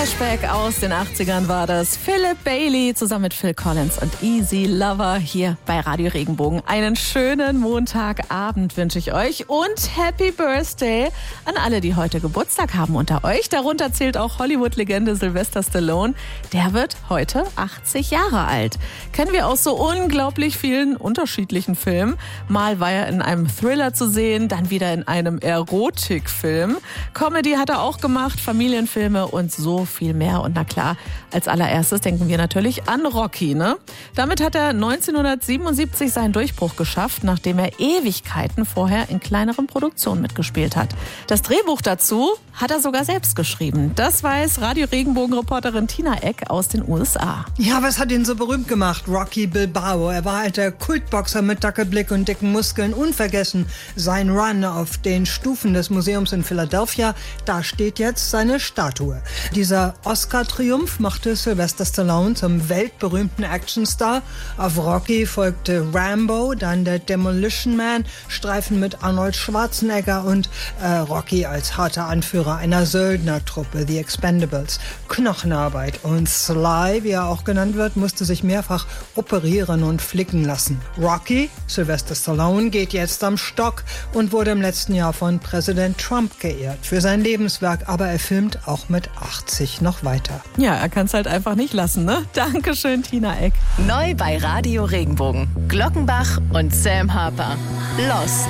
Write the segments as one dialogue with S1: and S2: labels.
S1: Flashback aus den 80ern war das. Philip Bailey zusammen mit Phil Collins und Easy Lover hier bei Radio Regenbogen. Einen schönen Montagabend wünsche ich euch und Happy Birthday an alle, die heute Geburtstag haben unter euch. Darunter zählt auch Hollywood-Legende Sylvester Stallone. Der wird heute 80 Jahre alt. Kennen wir aus so unglaublich vielen unterschiedlichen Filmen. Mal war er in einem Thriller zu sehen, dann wieder in einem Erotikfilm. Comedy hat er auch gemacht, Familienfilme und so viel mehr. Und na klar, als allererstes denken wir natürlich an Rocky, ne? Damit hat er 1977 seinen Durchbruch geschafft, nachdem er Ewigkeiten vorher in kleineren Produktionen mitgespielt hat. Das Drehbuch dazu hat er sogar selbst geschrieben. Das weiß Radio Regenbogen-Reporterin Tina Eck aus den USA.
S2: Ja, was hat ihn so berühmt gemacht? Rocky Balboa. Er war alter Kultboxer mit Dackelblick und dicken Muskeln. Unvergessen sein Run auf den Stufen des Museums in Philadelphia. Da steht jetzt seine Statue. Dieser Oscar-Triumph machte Sylvester Stallone zum weltberühmten Actionstar. Auf Rocky folgte Rambo, dann der Demolition Man, Streifen mit Arnold Schwarzenegger und Rocky als harter Anführer einer Söldnertruppe, The Expendables. Knochenarbeit und Sly, wie er auch genannt wird, musste sich mehrfach operieren und flicken lassen. Rocky, Sylvester Stallone, geht jetzt am Stock und wurde im letzten Jahr von Präsident Trump geehrt für sein Lebenswerk, aber er filmt auch mit 80 noch weiter.
S1: Ja, er kann es halt einfach nicht lassen, ne? Dankeschön, Tina Eck.
S3: Neu bei Radio Regenbogen. Glockenbach und Sam Harper. Lost.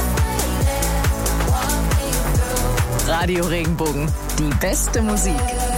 S3: Radio Regenbogen. Die beste Musik.